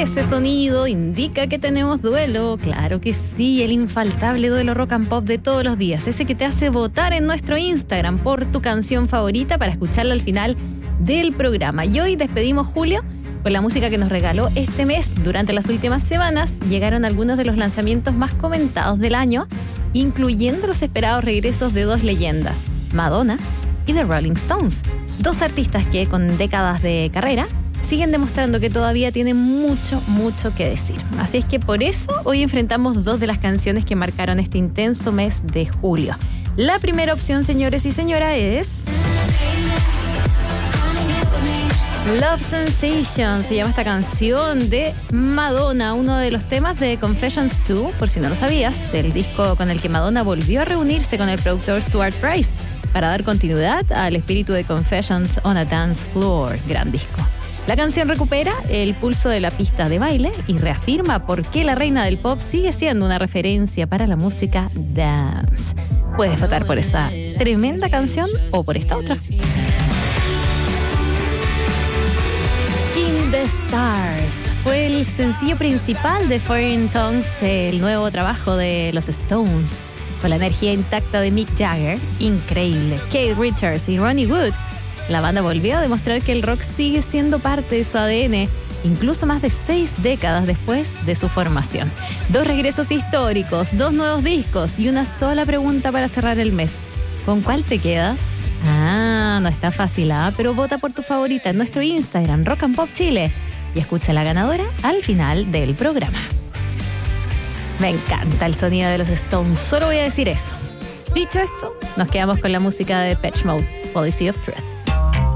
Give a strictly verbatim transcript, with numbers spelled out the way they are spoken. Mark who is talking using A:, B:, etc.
A: ese sonido indica que tenemos duelo. Claro que sí, el infaltable duelo rock and pop de todos los días. Ese que te hace votar en nuestro Instagram por tu canción favorita para escucharla al final del programa. Y hoy despedimos julio con la música que nos regaló este mes. Durante las últimas semanas llegaron algunos de los lanzamientos más comentados del año, incluyendo los esperados regresos de dos leyendas, Madonna y The Rolling Stones. Dos artistas que, con décadas de carrera, siguen demostrando que todavía tienen mucho, mucho que decir. Así es que por eso hoy enfrentamos dos de las canciones que marcaron este intenso mes de julio. La primera opción, señores y señoras, es Love Sensation. Se llama esta canción de Madonna, uno de los temas de Confessions dos, por si no lo sabías, el disco con el que Madonna volvió a reunirse con el productor Stuart Price para dar continuidad al espíritu de Confessions on a Dance Floor. Gran disco. La canción recupera el pulso de la pista de baile y reafirma por qué la reina del pop sigue siendo una referencia para la música dance. Puedes votar por esa tremenda canción o por esta otra. In the Stars fue el sencillo principal de Foreign Tongues, el nuevo trabajo de los Stones. Con la energía intacta de Mick Jagger, increíble, Keith Richards y Ronnie Wood, la banda volvió a demostrar que el rock sigue siendo parte de su A D N, incluso más de seis décadas después de su formación. Dos regresos históricos, dos nuevos discos y una sola pregunta para cerrar el mes. ¿Con cuál te quedas? Ah, no está fácil, ¿ah? Pero vota por tu favorita en nuestro Instagram, Rock and Pop Chile, y escucha la ganadora al final del programa. Me encanta el sonido de los Stones, solo voy a decir eso. Dicho esto, nos quedamos con la música de Depeche Mode, Policy of Truth.